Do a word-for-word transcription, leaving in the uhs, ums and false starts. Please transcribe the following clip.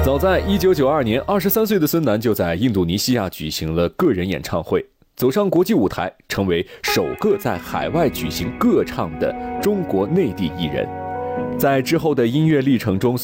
早在一九九二年，二十三岁的孙楠就在印度尼西亚举行了个人演唱会，走上国际舞台，成为首个在海外举行歌唱的中国内地艺人。在之后的音乐历程中，